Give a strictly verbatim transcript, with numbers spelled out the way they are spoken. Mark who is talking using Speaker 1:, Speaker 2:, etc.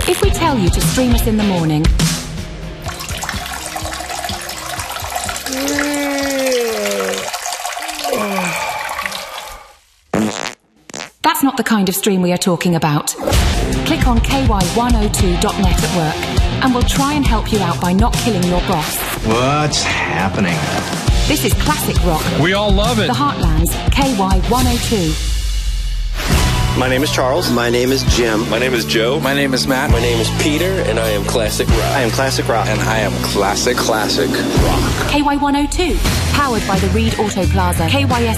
Speaker 1: If we tell you to stream us in the morning, that's not the kind of stream we are talking about. Click on K Y one oh two dot net at work and we'll try and help you out by not killing your boss.
Speaker 2: What's happening?
Speaker 1: This is classic rock.
Speaker 3: We all love it.
Speaker 1: The Heartlands, K Y one oh two.
Speaker 4: My name is Charles.
Speaker 5: My name is Jim.
Speaker 6: My name is Joe.
Speaker 7: My name is Matt.
Speaker 8: My name is Peter, and I am Classic Rock.
Speaker 4: I am Classic Rock.
Speaker 7: And I am Classic
Speaker 8: Classic Rock.
Speaker 1: K Y one oh two, powered by the Reed Auto Plaza, K Y S